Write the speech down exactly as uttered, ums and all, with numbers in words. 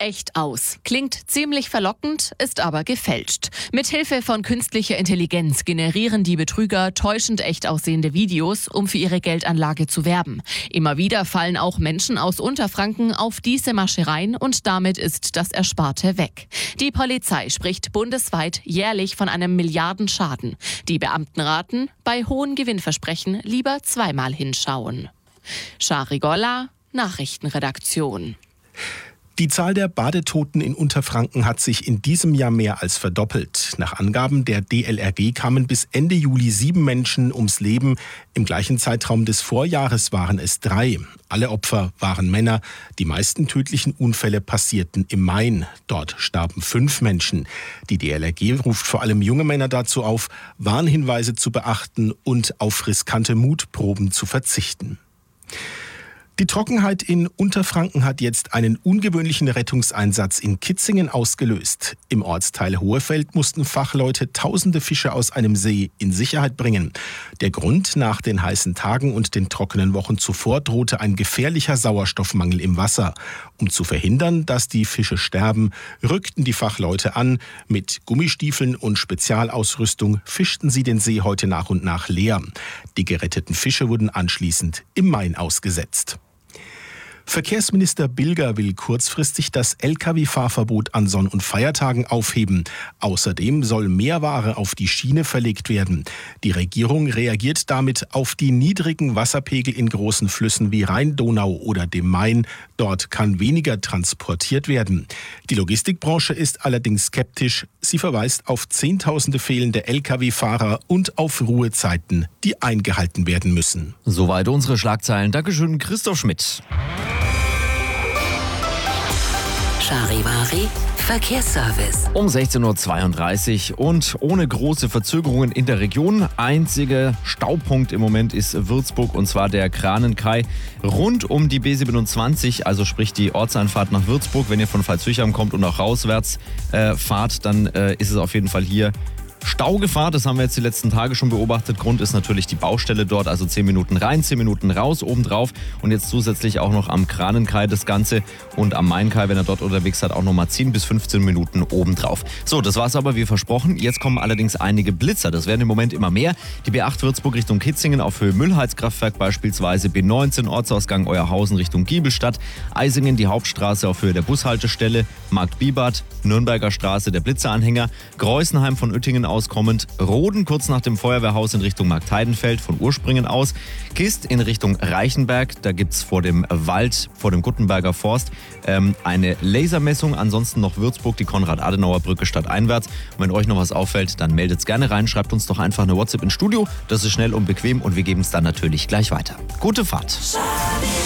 echt aus. Klingt ziemlich verlockend, ist aber gefälscht. Mithilfe von künstlicher Intelligenz generieren die Betrüger täuschend echt aussehende Videos, um für ihre Geldanlage zu werben. Immer wieder fallen auch Menschen aus Unterfranken auf diese Masche rein und damit ist das Ersparte weg. Die Polizei spricht bundesweit jährlich von einem Milliardenschaden. Die Beamten raten, bei hohen Gewinnversprechen lieber zweimal hinschauen. Shari Golla, Nachrichtenredaktion. Die Zahl der Badetoten in Unterfranken hat sich in diesem Jahr mehr als verdoppelt. Nach Angaben der D L R G kamen bis Ende Juli sieben Menschen ums Leben. Im gleichen Zeitraum des Vorjahres waren es drei. Alle Opfer waren Männer. Die meisten tödlichen Unfälle passierten im Main. Dort starben fünf Menschen. Die D L R G ruft vor allem junge Männer dazu auf, Warnhinweise zu beachten und auf riskante Mutproben zu verzichten. Die Trockenheit in Unterfranken hat jetzt einen ungewöhnlichen Rettungseinsatz in Kitzingen ausgelöst. Im Ortsteil Hohefeld mussten Fachleute tausende Fische aus einem See in Sicherheit bringen. Der Grund: nach den heißen Tagen und den trockenen Wochen zuvor drohte ein gefährlicher Sauerstoffmangel im Wasser. Um zu verhindern, dass die Fische sterben, rückten die Fachleute an. Mit Gummistiefeln und Spezialausrüstung fischten sie den See heute nach und nach leer. Die geretteten Fische wurden anschließend im Main ausgesetzt. Verkehrsminister Bilger will kurzfristig das L K W-Fahrverbot an Sonn- und Feiertagen aufheben. Außerdem soll mehr Ware auf die Schiene verlegt werden. Die Regierung reagiert damit auf die niedrigen Wasserpegel in großen Flüssen wie Rhein-Donau oder dem Main. Dort kann weniger transportiert werden. Die Logistikbranche ist allerdings skeptisch. Sie verweist auf Zehntausende fehlende L K W-Fahrer und auf Ruhezeiten, die eingehalten werden müssen. Soweit unsere Schlagzeilen. Dankeschön, Christoph Schmidt. Charivari Verkehrsservice. Um sechzehn Uhr zweiunddreißig und ohne große Verzögerungen in der Region. Einziger Staupunkt im Moment ist Würzburg, und zwar der Kranenkai rund um die B siebenundzwanzig, also sprich die Ortseinfahrt nach Würzburg. Wenn ihr von Pfalzüchheim kommt und auch rauswärts äh, fahrt, dann äh, ist es auf jeden Fall hier Staugefahr. Das haben wir jetzt die letzten Tage schon beobachtet. Grund ist natürlich die Baustelle dort, also zehn Minuten rein, zehn Minuten raus, obendrauf, und jetzt zusätzlich auch noch am Kranenkai das Ganze und am Mainkai, wenn er dort unterwegs seid, auch nochmal zehn bis fünfzehn Minuten obendrauf. So, das war's aber wie versprochen. Jetzt kommen allerdings einige Blitzer. Das werden im Moment immer mehr. Die B acht Würzburg Richtung Kitzingen auf Höhe Müllheizkraftwerk beispielsweise, B neunzehn Ortsausgang Euerhausen Richtung Giebelstadt, Eisingen die Hauptstraße auf Höhe der Bushaltestelle, Markt Bibart, Nürnberger Straße der Blitzeranhänger, Greußenheim von Oettingen auskommend, Roden kurz nach dem Feuerwehrhaus in Richtung Marktheidenfeld von Urspringen aus, Kist in Richtung Reichenberg, da gibt's vor dem Wald, vor dem Guttenberger Forst ähm, eine Lasermessung, ansonsten noch Würzburg, die Konrad-Adenauer-Brücke stadteinwärts. Und wenn euch noch was auffällt, dann meldet's gerne rein, schreibt uns doch einfach eine WhatsApp ins Studio, das ist schnell und bequem und wir geben es dann natürlich gleich weiter. Gute Fahrt!